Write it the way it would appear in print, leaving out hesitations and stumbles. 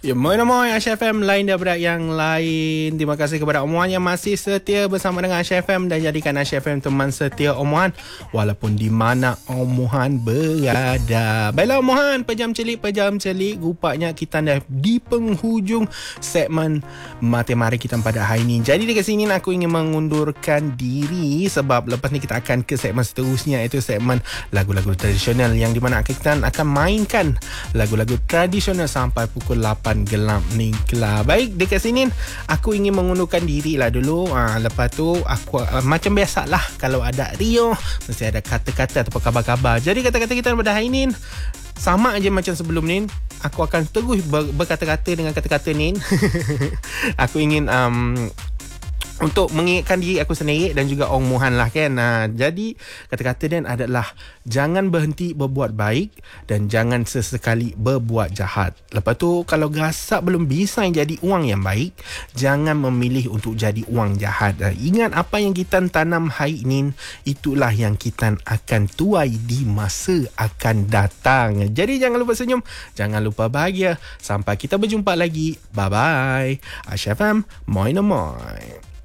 Ya, moin Aisyah FM lain daripada yang lain. Terima kasih kepada Om Wan yang masih setia bersama dengan Aisyah FM dan jadikan Aisyah FM teman setia Om Wan walaupun di mana Om Wan berada. Baiklah Om Wan, pejam celik. Rupanya kita dah di penghujung segmen Mata Mari kita pada hari ini. Jadi dekat sini aku ingin mengundurkan diri sebab lepas ni kita akan ke segmen seterusnya, iaitu segmen lagu-lagu tradisional yang di mana kita akan mainkan lagu-lagu tradisional sampai pukul 8 gelap ni lah. Baik, dekat sini aku ingin mengundurkan diri lah dulu. Lepas tu aku macam biasalah, kalau ada Rio mesti ada kata-kata atau kabar-kabar. Jadi kata-kata kita pada hari ini sama aja macam sebelum ni. Aku akan terus berkata-kata dengan kata-kata ni. Aku ingin untuk mengingatkan diri aku sendiri dan juga Ong Mohan lah kan. Jadi kata-kata dia adalah jangan berhenti berbuat baik dan jangan sesekali berbuat jahat. Lepas tu kalau gasak belum bisa jadi uang yang baik, jangan memilih untuk jadi uang jahat. Ingat apa yang kita tanam hari ini, itulah yang kita akan tuai di masa akan datang. Jadi jangan lupa senyum, jangan lupa bahagia. Sampai kita berjumpa lagi. Bye bye. Aisyah FM, moi.